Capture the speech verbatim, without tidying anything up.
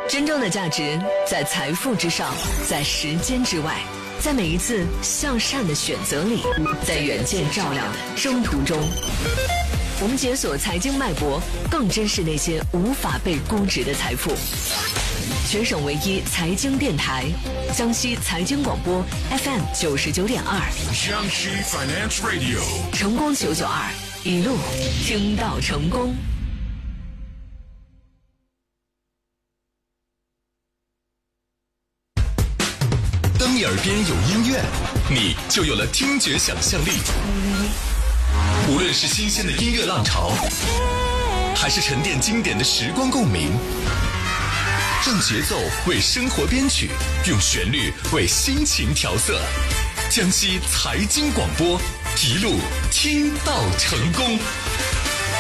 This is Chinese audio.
真正的价值在财富之上，在时间之外，在每一次向善的选择里，在远见照亮的征途中。我们解锁财经脉搏，更珍视那些无法被估值的财富。全省唯一财经电台，江西财经广播 F M 九十九点二， 江西 Finance Radio， 成功九九二，一路听到成功。 当你耳边有音乐，你就有了听觉想象力。无论是新鲜的音乐浪潮，还是沉淀经典的时光共鸣，让节奏为生活编曲，用旋律为心情调色。江西财经广播，一路听到成功。